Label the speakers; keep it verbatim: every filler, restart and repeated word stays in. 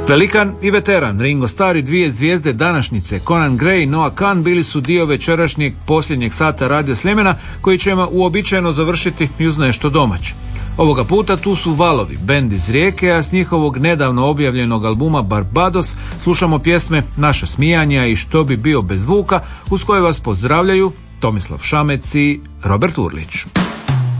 Speaker 1: Velikan i veteran Ringo Starr i dvije zvijezde današnjice Conan Gray i Noah Kahan bili su dio večerašnjeg posljednjeg sata Radio Sljemena koji ćemo uobičajeno završiti i uz nešto domaće. Ovoga puta tu su Valovi, bend iz Rijeke, a s njihovog nedavno objavljenog albuma Barbados slušamo pjesme Naša smijanja i Što bi bio bez zvuka, uz koje vas pozdravljaju Tomislav Šamec i Robert Urlić.